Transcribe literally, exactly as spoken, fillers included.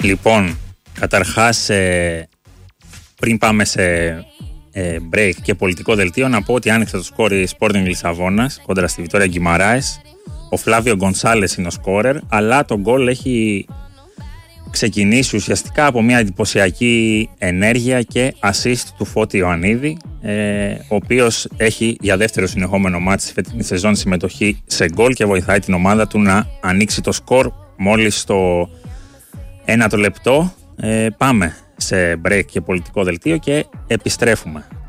Λοιπόν, καταρχάς ε, πριν πάμε σε ε, break και πολιτικό δελτίο, να πω ότι άνοιξε το σκόρ η Sporting Λισαβόνας κόντρα στη Βιτόρια Γκιμαράες. Ο Φλάβιο Γκονσάλες είναι ο σκόρερ, αλλά το γκολ έχει ξεκινήσει ουσιαστικά από μια εντυπωσιακή ενέργεια και assist του Φώτη Ιωαννίδη, ε, ο οποίος έχει για δεύτερο συνεχόμενο μάτς στη φετινή σεζόν συμμετοχή σε γκολ και βοηθάει την ομάδα του να ανοίξει το σκορ μόλις στο ένατο λεπτό. Ε, πάμε σε break και πολιτικό δελτίο και επιστρέφουμε.